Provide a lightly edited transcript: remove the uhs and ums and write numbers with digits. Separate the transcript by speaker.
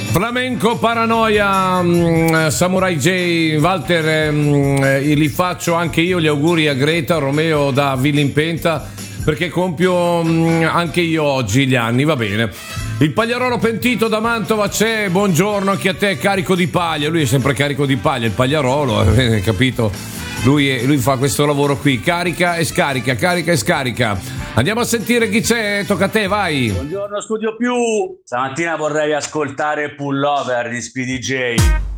Speaker 1: Flamenco Paranoia, Samurai J, Walter, li faccio anche io gli auguri a Greta Romeo da Villa perché compio anche io oggi gli anni, va bene. Il Pagliarolo pentito da Mantova c'è, buongiorno anche a te, carico di paglia, lui è sempre carico di paglia, il Pagliarolo, capito? Lui fa questo lavoro qui, carica e scarica, carica e scarica. Andiamo a sentire chi c'è, tocca a te, vai.
Speaker 2: Buongiorno Studio Più, stamattina vorrei ascoltare Pullover di Speedy J.